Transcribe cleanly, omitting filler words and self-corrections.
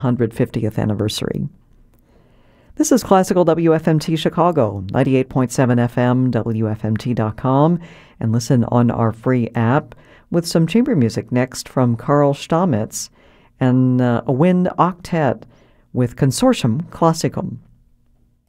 150th anniversary. This is Classical WFMT Chicago, 98.7 FM, WFMT.com, and listen on our free app with some chamber music next from Karl Stamitz and a wind octet with Consortium Classicum.